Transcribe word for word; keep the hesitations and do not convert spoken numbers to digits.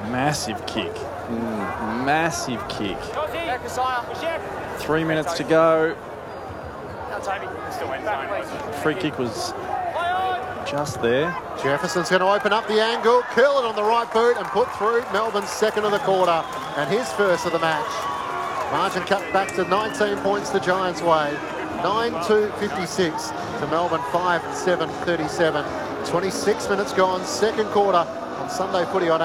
Massive kick. Mm, massive kick. Three minutes to go. Free kick was just there. Jefferson's going to open up the angle, curl it on the right boot and put through Melbourne's second of the quarter and his first of the match. Margin cut back to nineteen points the Giants' way. nine two fifty-six to Melbourne five seven thirty-seven. twenty-six minutes gone, second quarter on Sunday Footy on